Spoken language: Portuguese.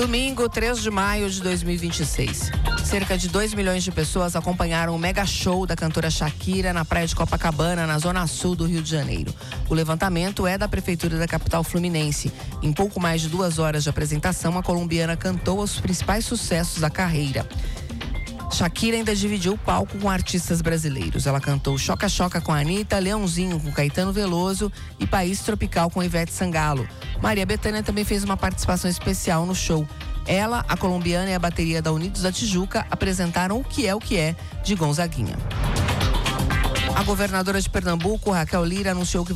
Domingo, 3 de maio de 2026. Cerca de 2 milhões de pessoas acompanharam o mega show da cantora Shakira na praia de Copacabana, na zona sul do Rio de Janeiro. O levantamento é da prefeitura da capital fluminense. Em pouco mais de 2 horas de apresentação, a colombiana cantou os principais sucessos da carreira. Shakira ainda dividiu o palco com artistas brasileiros. Ela cantou Choca Choca com a Anitta, Leãozinho com Caetano Veloso e País Tropical com Ivete Sangalo. Maria Bethânia também fez uma participação especial no show. Ela, a colombiana e a bateria da Unidos da Tijuca apresentaram O Que É de Gonzaguinha. A governadora de Pernambuco, Raquel Lira, anunciou que